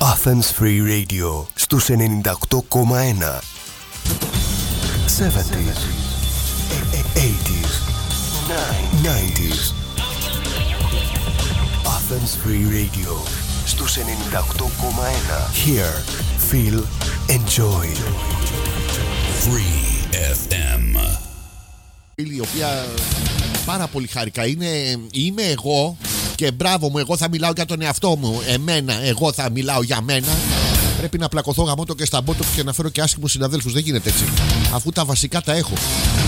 Athens Free Radio στους 98,1. 70s, 80s, 90s. Athens Free Radio στους 98,1. Hear, feel, enjoy. Free FM. Η οποία πάρα πολύ χάρηκα. Είμαι εγώ και μπράβο μου, εγώ θα μιλάω για τον εαυτό μου. Εγώ θα μιλάω για μένα. Πρέπει να πλακωθώ γαμώτο και στα μπότο και να φέρω και άσχημους συναδέλφους. Δεν γίνεται έτσι, αφού τα βασικά τα έχω.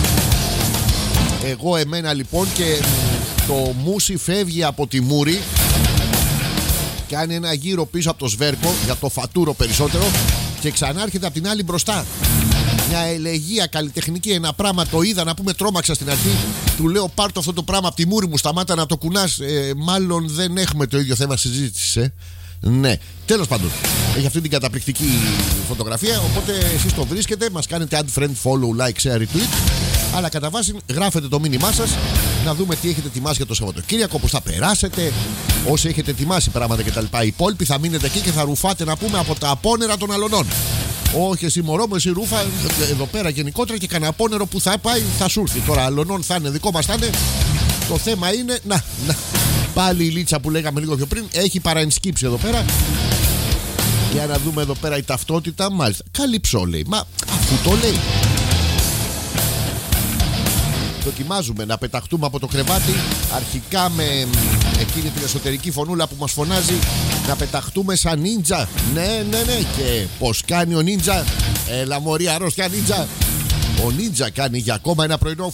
Εγώ εμένα λοιπόν, και το μουσι φεύγει από τη μούρη, κάνει ένα γύρο πίσω από το σβέρκο, για το φατούρο περισσότερο, και ξανάρχεται από την άλλη μπροστά. Μια ελεγεία καλλιτεχνική, ένα πράγμα, το είδα, να πούμε, τρόμαξα στην αρχή. Του λέω πάρ' το αυτό το πράγμα από τη μούρη μου, σταμάτα να το κουνάς. Μάλλον δεν έχουμε το ίδιο θέμα συζήτησης, Ναι, τέλος πάντων, έχει αυτή την καταπληκτική φωτογραφία. Οπότε εσείς το βρίσκετε, μας κάνετε add friend, follow, like, share, retweet. Αλλά κατά βάση γράφετε το μήνυμά σας, να δούμε τι έχετε ετοιμάσει για το Σαββατοκύριακο, πώς θα περάσετε, όσοι έχετε ετοιμάσει πράγματα κτλ. Οι υπόλοιποι θα μείνετε εκεί και θα ρουφάτε, να πούμε, από τα απόνερα των αλωνών. Όχι εσύ μωρό μου, εσύ ρούφα εδώ πέρα γενικότερα, και κανένα απόνερο που θα πάει θα σου έρθει. Τώρα αλωνών θα είναι, δικό μας θα είναι. Το θέμα είναι να. Πάλι η Λίτσα που λέγαμε λίγο πιο πριν έχει παραενσκύψει εδώ πέρα. Για να δούμε εδώ πέρα η ταυτότητα. Μάλιστα, Καλυψό λέει. Μα αφού το λέει. Δοκιμάζουμε να πεταχτούμε από το κρεβάτι, αρχικά με εκείνη την εσωτερική φωνούλα που μας φωνάζει να πεταχτούμε σαν νίντζα. Ναι. Και πως κάνει ο νίντζα? Έλα μωρή αρρώστια νίντζα. Ο νίντζα κάνει για ακόμα ένα πρωινό.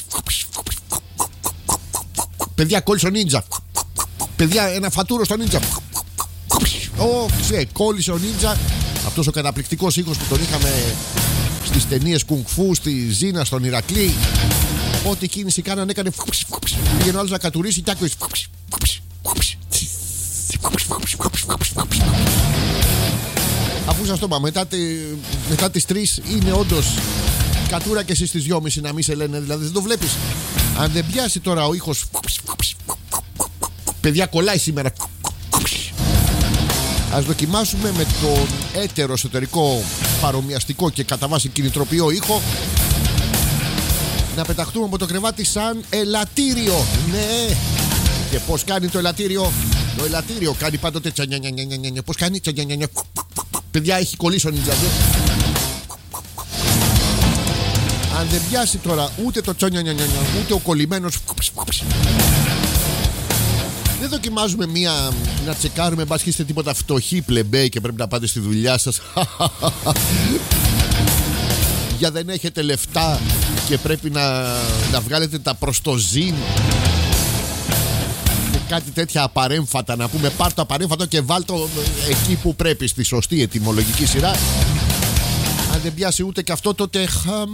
Παιδιά, κόλλησε ο νίντζα. Παιδιά, ένα φατούρο στο νίντζα. Κόλλησε ο νίντζα. Αυτός ο καταπληκτικός ήχος που τον είχαμε στις ταινίες κουνγκφού, στη Ζήνα, στον Ηρακλή. Ό,τι κίνηση κάνανε έκανε. Πήγαινε ο άλλος να κατουρίσει και άκουες. Αφού σας το είπα, μετά τις 3 είναι όντως κατούρα, και εσείς στις 2.30 να μην σε λένε. Δηλαδή δεν το βλέπεις. Αν δεν πιάσει τώρα ο ήχος, παιδιά, κολλάει σήμερα. Ας δοκιμάσουμε με τον έτερο εσωτερικό παρομοιαστικό και κατά βάση κινητροποιό ήχο να πεταχτούμε από το κρεβάτι σαν ελαττήριο. Ναι. Και πώς κάνει το ελαττήριο? Το ελαττήριο κάνει πάντοτε τσανιανιανιανιανια. Πώς κάνει? Τσανιανιανια. Παιδιά, έχει κολλήσει ο νιτζάδιο. Αν δεν πιάσει τώρα ούτε το τσανιανιανιανια, ούτε ο κολλημένος, δεν δοκιμάζουμε μία να τσεκάρουμε μπας και είστε τίποτα φτωχοί πλεμπέοι και πρέπει να πάτε στη δουλειά σας? Για δεν έχετε λεφτά και πρέπει να βγάλετε τα προστοζήν και κάτι τέτοια απαρέμφατα, να πούμε, πάρ' το απαρέμφατο και βάλ' το εκεί που πρέπει, στη σωστή ετυμολογική σειρά. Αν δεν πιάσει ούτε και αυτό, τότε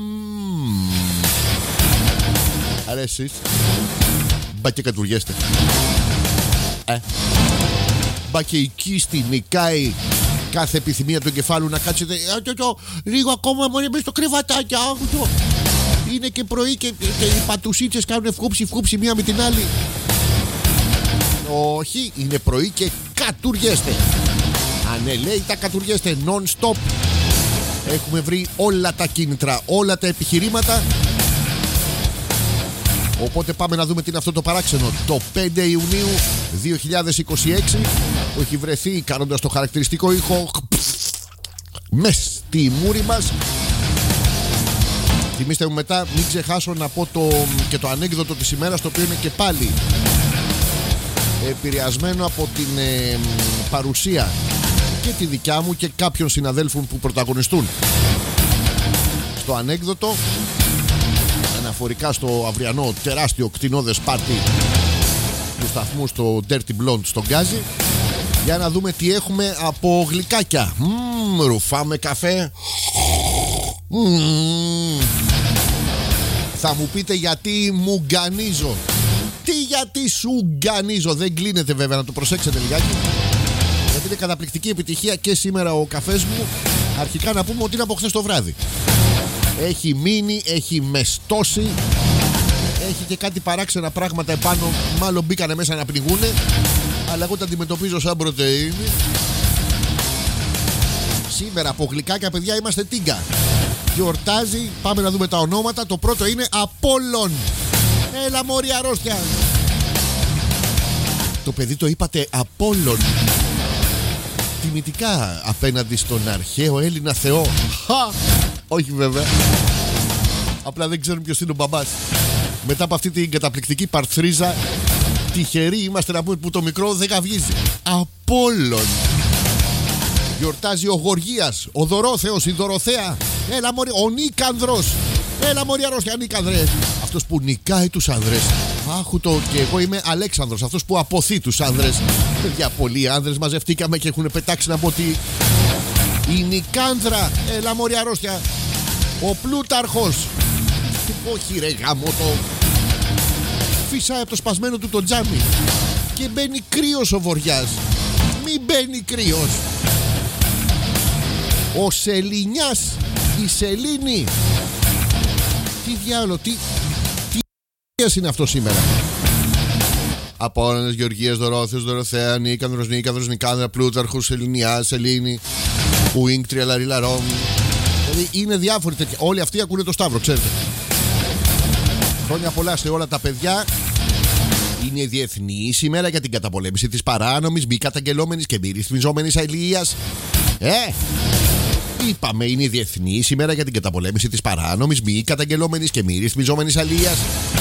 άρα εσείς μπα και κατουργέστε. Μπα και εκεί στη νικάει κάθε επιθυμία του εγκεφάλου να κάτσετε λίγο ακόμα μόνο μέσα στο κρεβατάκι. Είναι και πρωί και οι πατουσίτσες κάνουν φκούψη μία με την άλλη. Όχι, είναι πρωί και κατουργέστε. Ανελαίητα κατουργέστε non-stop. Έχουμε βρει όλα τα κίνητρα, όλα τα επιχειρήματα. Οπότε πάμε να δούμε τι είναι αυτό το παράξενο. Το 5 Ιουνίου 2026 που έχει βρεθεί κάνοντας το χαρακτηριστικό ήχο μες στη μούρη μας. Θυμήστε μου μετά, μην ξεχάσω να πω και το ανέκδοτο της ημέρας, το οποίο είναι και πάλι επηρεασμένο από την παρουσία και τη δικιά μου και κάποιων συναδέλφων που πρωταγωνιστούν. Στο ανέκδοτο, αναφορικά στο αυριανό τεράστιο κτηνώδες πάρτι του σταθμού στο Dirty Blonde στο Γκάζι, για να δούμε τι έχουμε από γλυκάκια. Ρουφάμε καφέ. Θα μου πείτε γιατί μου γκανίζω. Τι γιατί σου γκανίζω? Δεν κλείνεται βέβαια, να το προσέξετε λιγάκι, γιατί είναι καταπληκτική επιτυχία και σήμερα ο καφές μου. Αρχικά να πούμε ότι είναι από χθες το βράδυ. Έχει μείνει, έχει μεστώσει, έχει και κάτι παράξενα πράγματα επάνω. Μάλλον μπήκανε μέσα να πνιγούνε, αλλά εγώ τα αντιμετωπίζω σαν πρωτεΐνη. Σήμερα από γλυκάκια, παιδιά, είμαστε τίγκα. Γιορτάζει, πάμε να δούμε τα ονόματα. Το πρώτο είναι Απόλλων. Έλα μωρή αρρώστια. Το παιδί το είπατε Απόλλων. Τιμητικά απέναντι στον αρχαίο Έλληνα Θεό. Χα! Όχι βέβαια. Απλά δεν ξέρουν ποιος είναι ο μπαμπάς. Μετά από αυτή την καταπληκτική παρθρίζα, τυχεροί είμαστε να πούμε που το μικρό δεν καυγίζει. Απόλλων. Γιορτάζει ο Γοργίας, ο Δωρόθεος, η Δωροθέα. Έλα μωρή, ο Νίκανδρος. Έλα μωρή αρρώστια, Νίκανδρε. Αυτός που νικάει τους άνδρες. Άχου το, και εγώ είμαι Αλέξανδρος, αυτός που αποθεί τους άνδρες. Παιδιά, πολλοί άνδρες μαζευτήκαμε και έχουν πετάξει να πω ότι η Νικάνδρα. Έλα μωρή αρρώστια. Ο Πλούταρχος. Όχι ρε γαμώτο. Φυσάει από το σπασμένο του το τζάμι. Και μπαίνει κρύος ο Βοριάς. Μην μπαίνει κρύος. Ο Σελινιάς. Η Σελήνη. Τι διάολο, τι είναι αυτό σήμερα. Απόλλωνας, Γεωργίας, Δωρόθεος, Δωροθέα, Νίκανδρος, Νικάνδρα, Πλούταρχος, Σελινιάς, Σελήνη, Ουίνγκ, Τριαλαρίλα, Δηλαδή είναι διάφοροι τέτοιοι. Όλοι αυτοί ακούνε το Σταύρο, ξέρετε. Χρόνια πολλά σε όλα τα παιδιά. Είναι διεθνή ημέρα για την καταπολέμηση της παράνομης, μη καταγγελόμενης και μη ρυθμιζόμενης αλληλείας. Είπαμε, είναι διεθνή ημέρα για την καταπολέμηση της παράνομης, μη καταγγελόμενης και μη ρυθμιζόμενης αλληλείας.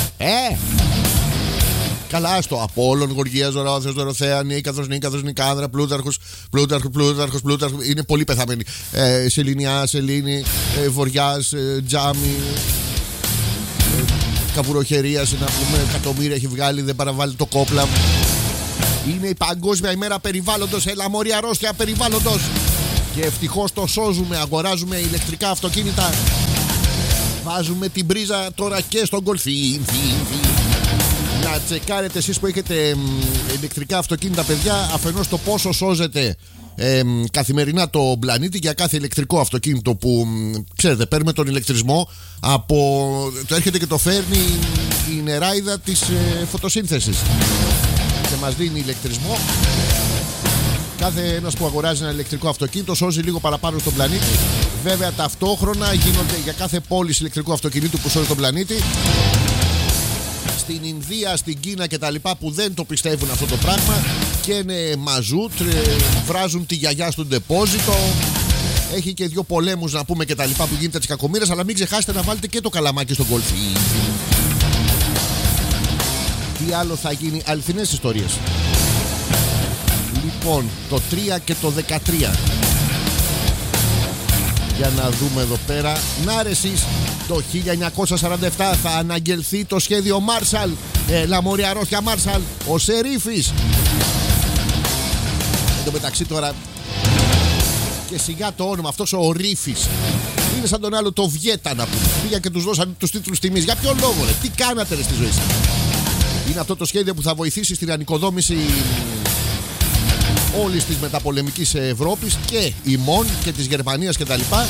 Καλά, στο Απόλλων, Γοργίας, Δωρόθεος, Δωροθέα, Νίκανδρος, Νικάνδρα, Πλούταρχος. Είναι πολύ πεθαμένοι. Σεληνιά, Σελήνη, Βοριάς, Τζάμι, Καβουροχερίας, να πούμε, εκατομμύρια έχει βγάλει, δεν παραβάλλει το κόπλα. Είναι η Παγκόσμια ημέρα περιβάλλοντος. Έλα μωρή αρρώστια περιβάλλοντος. Και ευτυχώς το σώζουμε, αγοράζουμε ηλεκτρικά αυτοκίνητα. Βάζουμε την πρίζα τώρα και στον κολφί. Να τσεκάρετε εσείς που έχετε ηλεκτρικά αυτοκίνητα, παιδιά, αφενός το πόσο σώζετε καθημερινά το πλανήτη για κάθε ηλεκτρικό αυτοκίνητο που ξέρετε, παίρνουμε τον ηλεκτρισμό το έρχεται και το φέρνει η νεράιδα της φωτοσύνθεσης και μας δίνει ηλεκτρισμό. Κάθε ένας που αγοράζει ένα ηλεκτρικό αυτοκίνητο σώζει λίγο παραπάνω στον πλανήτη. Βέβαια ταυτόχρονα γίνονται για κάθε πόλη ηλεκτρικού αυτοκινήτου που σώζει τον πλανήτη, στην Ινδία, στην Κίνα και τα λοιπά, που δεν το πιστεύουν αυτό το πράγμα και είναι μαζούτ, βράζουν τη γιαγιά στον ντεπόζιτο. Έχει και δύο πολέμους να πούμε και τα λοιπά που γίνεται τις κακομοίρες. Αλλά μην ξεχάσετε να βάλετε και το καλαμάκι στον κολφί. Τι άλλο θα γίνει, αληθινές ιστορίες. Λοιπόν, το 3 και το 13. Για να δούμε εδώ πέρα. Να ρε εσείς, το 1947 θα αναγγελθεί το σχέδιο Μάρσαλ. Έλα μωρή αρρώστια Μάρσαλ. Ο Σερίφης. Εν τω μεταξύ τώρα και σιγά το όνομα, αυτός ο Ρίφης είναι σαν τον άλλο το Βιέτα να πούμε. Πήγα και τους δώσαν τους τίτλους τιμής. Για ποιο λόγο ρε, τι κάνατε ρε στη ζωή σας. Είναι αυτό το σχέδιο που θα βοηθήσει στην ανοικοδόμηση όλης της μεταπολεμικής Ευρώπης και ημών και της Γερμανίας και τα λοιπά.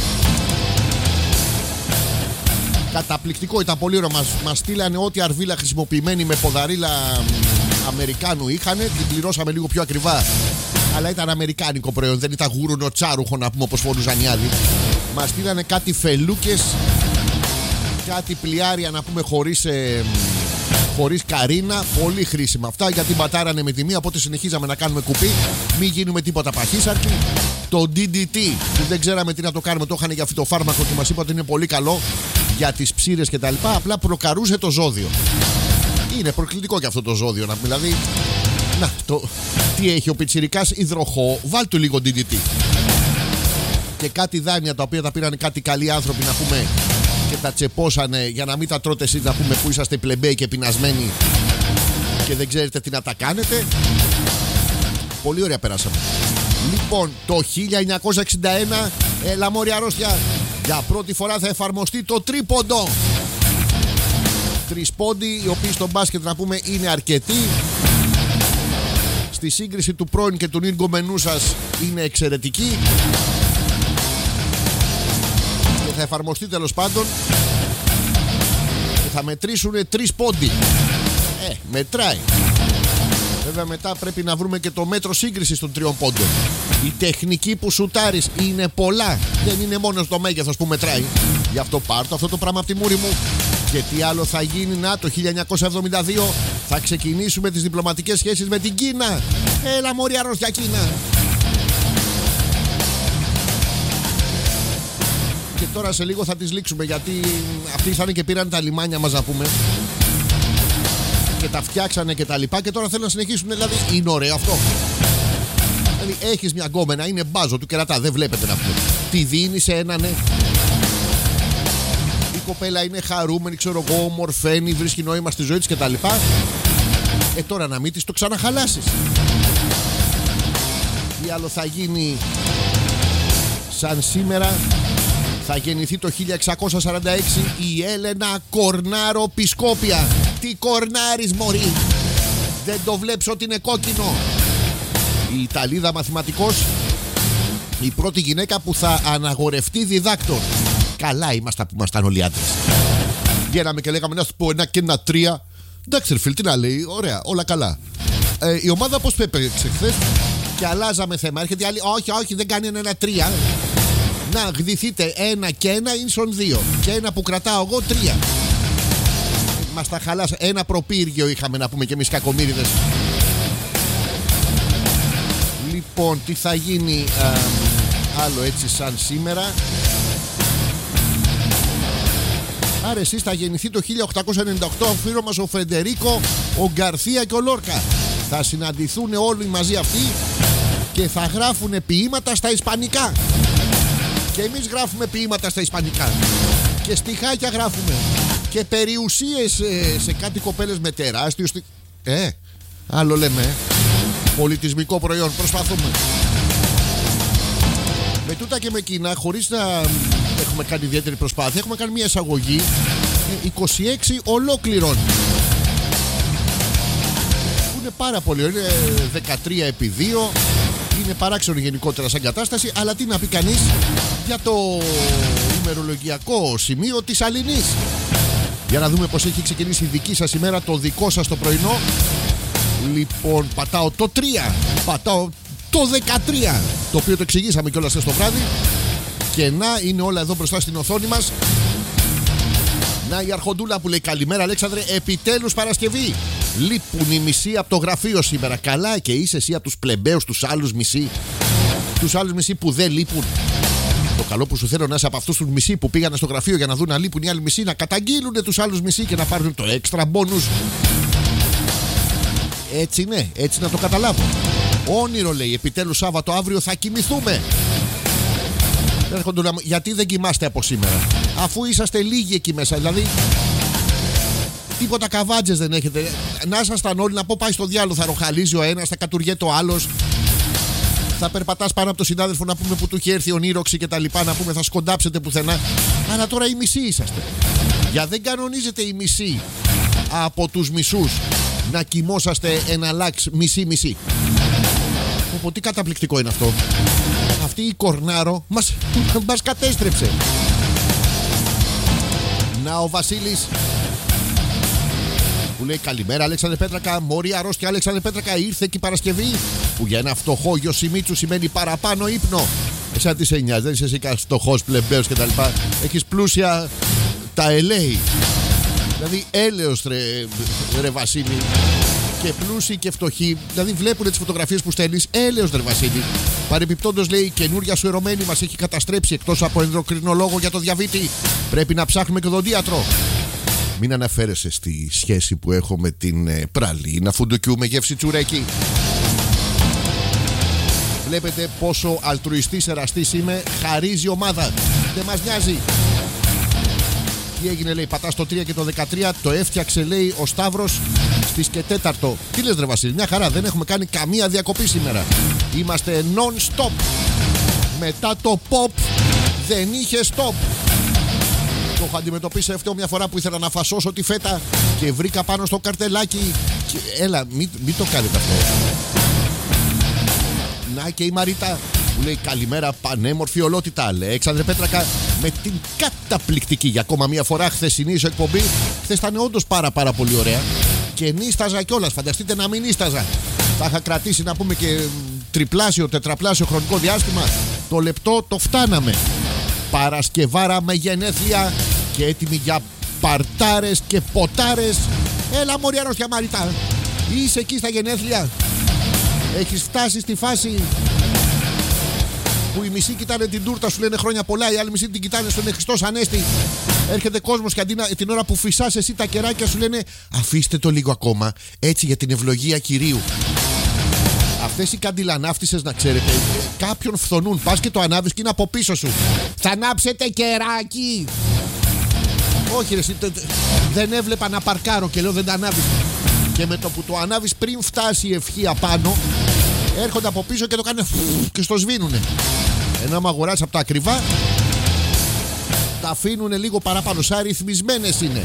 Καταπληκτικό, ήταν πολύ ωραίο. Μας στείλανε ό,τι αρβίλα χρησιμοποιημένη με ποδαρίλα Αμερικάνου είχανε. Την πληρώσαμε λίγο πιο ακριβά, αλλά ήταν αμερικάνικο προϊόν, δεν ήταν γούρουνο τσάρουχο να πούμε όπως φορούσαν οι άλλοι. Μας στείλανε κάτι φελούκες, κάτι πλοιάρια να πούμε χωρίς καρίνα. Πολύ χρήσιμα αυτά γιατί μπατάρανε με τη μία. Οπότε συνεχίζαμε να κάνουμε κουπί. Μην γίνουμε τίποτα παχύσαρκοι. Το DDT που δεν ξέραμε τι να το κάνουμε, το είχαν για φυτοφάρμακο και μας είπαν ότι είναι πολύ καλό για τις ψήρες και τα λοιπά. Απλά προκαρούσε το ζώδιο. Είναι προκλητικό και αυτό το ζώδιο. Δηλαδή, τι έχει ο πιτσιρικάς, υδροχό. Βάλ του λίγο DDT. Και κάτι δάνεια τα οποία τα πήραν κάτι καλοί άνθρωποι να πούμε και τα τσεπώσανε για να μην τα τρώτε εσείς να πούμε που είσαστε πλεμπέοι και πεινασμένοι και δεν ξέρετε τι να τα κάνετε. Πολύ ωραία περάσαμε. Λοιπόν, το 1961 έλα μωρή αρρώστια, για πρώτη φορά θα εφαρμοστεί το τρίποντο. Τρισπόντι, οι οποίοι στο μπάσκετ να πούμε είναι αρκετοί. Στη σύγκριση του πρώην και του νυργομενού σας είναι εξαιρετική. Και θα εφαρμοστεί τέλος πάντων και θα μετρήσουν 3 πόντι. Μετράει. Βέβαια μετά πρέπει να βρούμε και το μέτρο σύγκρισης των 3 πόντων. Η τεχνική που σουτάρεις είναι πολλά. Δεν είναι μόνο στο μέγεθος που μετράει. Γι' αυτό πάρω αυτό το πράγμα από τη μούρη μου. Και τι άλλο θα γίνει? Να, το 1972 θα ξεκινήσουμε τις διπλωματικές σχέσεις με την Κίνα. Έλα μωρή αρρώστια Κίνα. Και τώρα σε λίγο θα τις λήξουμε, γιατί αυτοί ήρθανε και πήραν τα λιμάνια μας, να πούμε, και τα φτιάξανε και τα λοιπά. Και τώρα θέλουν να συνεχίσουν. Δηλαδή είναι ωραίο αυτό? Δηλαδή έχεις μια γκόμενα, είναι μπάζο του κερατά, δεν βλέπετε να πούμε. Τη δίνει σε έναν, ναι. Η κοπέλα είναι χαρούμενη, ξέρω εγώ, ομορφαίνει, βρίσκει νόημα στη ζωή της κτλ. Τώρα να μην της το ξαναχαλάσεις. Τι άλλο θα γίνει? Σαν σήμερα θα γεννηθεί το 1646 η Έλενα Κορνάρο Πισκόπια. Τι κορνάρεις μωρή? Δεν το βλέπεις ότι είναι κόκκινο? Η Ιταλίδα μαθηματικός, η πρώτη γυναίκα που θα αναγορευτεί διδάκτορ. Καλά ήμασταν που ήμασταν όλοι άντρες. Βγαίναμε και λέγαμε να σου πω 1 και 1 3. Εντάξει ρε φίλ, τι να λέει, ωραία, όλα καλά. Η ομάδα πώς έπαιξε χθες? Και αλλάζαμε θέμα. Έρχεται η άλλη, όχι, δεν κάνει 1-3. Να γδυθείτε 1 και 1 ίσον 2. Και ένα που κρατάω εγώ 3. Μας τα χαλάσα. Ένα προπύργιο είχαμε να πούμε και εμείς κακομοίριδες. Λοιπόν, τι θα γίνει άλλο έτσι σαν σήμερα? Άρα εσείς θα γεννηθεί το 1898 ο φίλος μας ο Φρεντερίκο, ο Γκαρθία και ο Λόρκα. Θα συναντηθούν όλοι μαζί αυτοί και θα γράφουν ποίηματα στα ισπανικά. Και εμείς γράφουμε ποίηματα στα ισπανικά. Και στιχάκια γράφουμε. Και περιουσίες σε κάτι κοπέλες με τεράστιους. Άλλο λέμε. Πολιτισμικό προϊόν. Προσπαθούμε. Με τούτα και με εκείνα, χωρίς να έχουμε κάνει ιδιαίτερη προσπάθεια, έχουμε κάνει μια εισαγωγή 26 ολόκληρων. Που είναι πάρα πολύ. Είναι 13 επί 2. Είναι παράξενο γενικότερα σαν κατάσταση. Αλλά τι να πει κανείς για το ημερολογιακό σημείο της Αλληνής. Για να δούμε πως έχει ξεκινήσει η δική σας ημέρα, το δικό σας το πρωινό. Λοιπόν, πατάω το 3. Πατάω το 13. Το οποίο το εξηγήσαμε κιόλας στο βράδυ. Και να είναι όλα εδώ μπροστά στην οθόνη μας. Να η Αρχοντούλα που λέει καλημέρα Αλέξανδρε, επιτέλους Παρασκευή. Λείπουν οι μισοί από το γραφείο σήμερα. Καλά, και είσαι εσύ από τους πλεμπαίους, τους άλλους μισοί. Τους άλλους μισοί που δεν λείπουν. Το καλό που σου θέλω να είσαι από αυτούς τους μισοί που πήγανε στο γραφείο για να δουν να λείπουν οι άλλοι μισοί, να καταγγείλουν τους άλλους μισοί και να πάρουν το έξτρα μπόνους. Έτσι είναι, έτσι να το καταλάβω. Όνειρο λέει, επιτέλους Σάββατο, αύριο θα κοιμηθούμε. Γιατί δεν κοιμάστε από σήμερα, αφού είσαστε λίγοι εκεί μέσα? Δηλαδή τίποτα καβάτζες δεν έχετε. Να ήσασταν όλοι, να πω πάει στο διάλογο, θα ροχαλίζει ο ένας, θα κατουργέται ο άλλος, θα περπατάς πάνω από τον συνάδελφο να πούμε που του έχει έρθει ονείροξη και τα λοιπά, να πούμε θα σκοντάψετε πουθενά. Αλλά τώρα οι μισοί είσαστε. Για δεν κανονίζετε οι μισοί από τους μισούς να κοιμόσαστε ένα λάξ μισή-μισή. Οπότε τι καταπληκτικό είναι αυτό. Αυτή η Κορνάρο μας κατέστρεψε. Να ο Βασίλης που λέει καλημέρα Αλέξανδρε Πέτρακα, μωρή αρρώστια Αλέξανδρε Πέτρακα, ήρθε και η Παρασκευή που για ένα φτωχό Γιωσιμίτσου σημαίνει παραπάνω ύπνο. Εσά τι σε νοιάζει, δεν είσαι εσύ κανένα φτωχός πλεμπαίος κτλ. Έχεις πλούσια τα LA. Δηλαδή έλεος ρε Βασίλη. Και πλούσιοι και φτωχοί, δηλαδή βλέπουν τις φωτογραφίες που στέλνεις. Έλεος ρε Βασίλη. Παρεμπιπτόντως λέει η καινούρια σου ερωμένη μας έχει καταστρέψει. Εκτός από ενδοκρινολόγο για το διαβήτη, πρέπει να ψάχνουμε και οδοντίατρο. Μην αναφέρεσαι στη σχέση που έχω με την πραλίνα φουντουκιού με γεύση τσουρέκι. Βλέπετε πόσο αλτρουιστής εραστής είμαι. Χαρίζει η ομάδα. Δεν μας νοιάζει. Τι έγινε λέει, πατάς το 3 και το 13. Το έφτιαξε λέει ο Σταύρος στις και 4. Τι λες ρε Βασίλη, μια χαρά, δεν έχουμε κάνει καμία διακοπή σήμερα. Είμαστε non-stop. Μετά το pop δεν είχε stop. Το έχω αντιμετωπίσει αυτό μια φορά που ήθελα να φασώσω τη φέτα και βρήκα πάνω στο καρτελάκι και... Έλα, μην το κάνετε αυτό. Να και η Μαρίτα που λέει καλημέρα πανέμορφη ολότητα Αλέξανδρε Πέτρακα, με την καταπληκτική για ακόμα μια φορά χθεσινή σου εκπομπή. Χθες ήταν όντως πάρα πολύ ωραία και νίσταζα κιόλας, φανταστείτε να μην νίσταζα. Θα είχα κρατήσει να πούμε και τριπλάσιο, τετραπλάσιο χρονικό διάστημα. Το λεπτό το φτάναμε. Παρασκευάρα με γενέθλια και έτοιμοι για παρτάρες και ποτάρες. Έλα μωρή αρρώστια Μαρίτα, είσαι εκεί στα γενέθλια? Έχεις φτάσει στη φάση που οι μισοί κοιτάνε την τούρτα, σου λένε χρόνια πολλά, οι άλλοι μισοί την κοιτάνε, σου λένε Χριστός Ανέστη. Έρχεται κόσμος και αντί την ώρα που φυσάς εσύ τα κεράκια σου λένε αφήστε το λίγο ακόμα, έτσι για την ευλογία Κυρίου. Αυτές οι καντιλανάφτισες, να ξέρετε, κάποιον φθονούν. Πας και το ανάβεις και είναι από πίσω σου. Θα ανάψετε κεράκι. Όχι ρε, δεν έβλεπα να παρκάρω και λέω δεν τα ανάβεις. Και με το που το ανάβεις πριν φτάσει η ευχή απάνω, έρχονται από πίσω και το κάνουν και στο σβήνουνε. Ενώ άμα αγοράσεις από τα ακριβά, τα αφήνουνε λίγο παραπάνω. Σαν ρυθμισμένες είναι.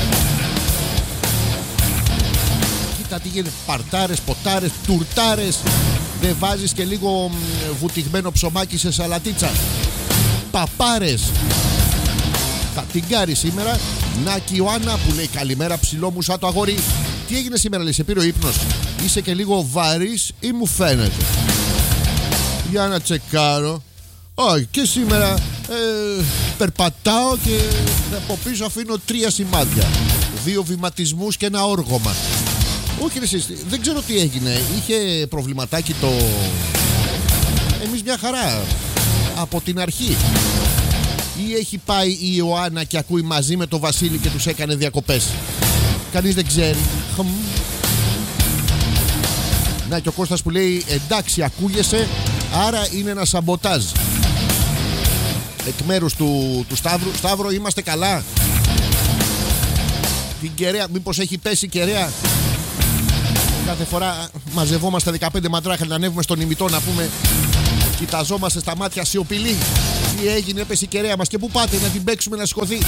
Κοίτα τι γίνεται. Παρτάρες, ποτάρες, τουρτάρες. Δεν βάζεις και λίγο βουτυγμένο ψωμάκι σε σαλατίτσα? Παπάρες. Θα την κάρει σήμερα. Νάκη Ιωάννα που λέει καλημέρα ψηλό μου σαν το αγόρι. Τι έγινε σήμερα, λέει, σε πήρε ο ύπνος? Είσαι και λίγο βαρύς ή μου φαίνεται? Για να τσεκάρω. Όχι, και σήμερα περπατάω και από πίσω αφήνω 3 σημάδια. 2 βηματισμούς και ένα όργωμα. Όχι ρε εσείς, δεν ξέρω τι έγινε. Είχε προβληματάκι το... Εμείς μια χαρά από την αρχή. Ή έχει πάει η Ιωάννα και ακούει μαζί με το Βασίλη και τους έκανε διακοπές? Κανείς δεν ξέρει. Να και ο Κώστας που λέει εντάξει ακούγεσαι, άρα είναι ένα σαμποτάζ εκ μέρους του Σταύρου. Σταύρο, είμαστε καλά? Την κεραία, μήπως έχει πέσει κεραία? Κάθε φορά μαζευόμαστε 15 μαντράχα να ανέβουμε στον ημιτό να πούμε, κοιταζόμαστε στα μάτια σιωπηλοί. Τι έγινε, έπεσε η κεραία μας και πού πάτε? Να την παίξουμε να σηκωθεί.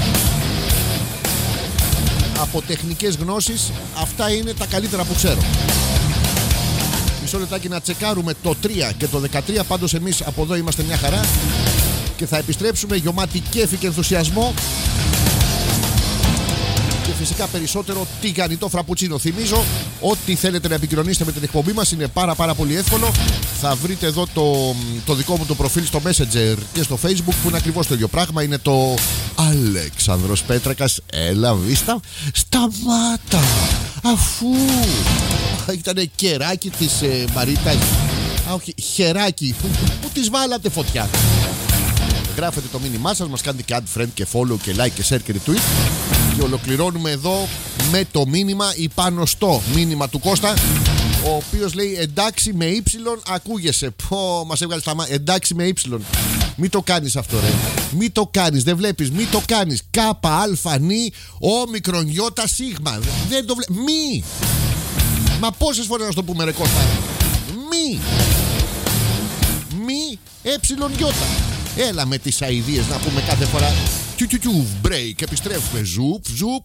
Από τεχνικές γνώσεις αυτά είναι τα καλύτερα που ξέρω. Μισό λεπτάκι να τσεκάρουμε το 3 και το 13. Πάντως εμείς από εδώ είμαστε μια χαρά και θα επιστρέψουμε γεμάτοι κέφι και ενθουσιασμό και φυσικά περισσότερο τηγανιτό φραπουτσίνο. Θυμίζω ότι θέλετε να επικοινωνήσετε με την εκπομπή μας είναι πάρα πολύ εύκολο. Θα βρείτε εδώ το δικό μου το προφίλ στο Messenger και στο Facebook που είναι ακριβώς το ίδιο πράγμα. Είναι το Αλέξανδρος Πέτρακας. Έλα βίστα. Σταμάτα. Αφού ήταν κεράκι της Μαρίτας. Όχι, χεράκι. Πού της βάλατε φωτιά? Γράφετε το μήνυμά σας, μας κάνετε και add friend και follow και like και share και retweet. Και ολοκληρώνουμε εδώ με το μήνυμα υπανοστό μήνυμα του Κώστα, ο οποίος λέει εντάξει με ύψιλον ακούγεσαι. Πω, μας έβγαλε στα μάτια. Εντάξει με ύψιλον. Μην το κάνεις αυτό ρε. Μην το κάνεις, δεν βλέπεις. Μην το κάνεις. Κάπα αλφα νι όμικρον γιώτα σίγμα. Δεν το βλέπεις. Μη. Μα πόσες φορές να το πούμε ρε Κώστα? Μη έψιλον γιώτα. Έλα με τις αηδίες να πούμε κάθε φορά. Break, επιστρέφουμε. Ζουπ,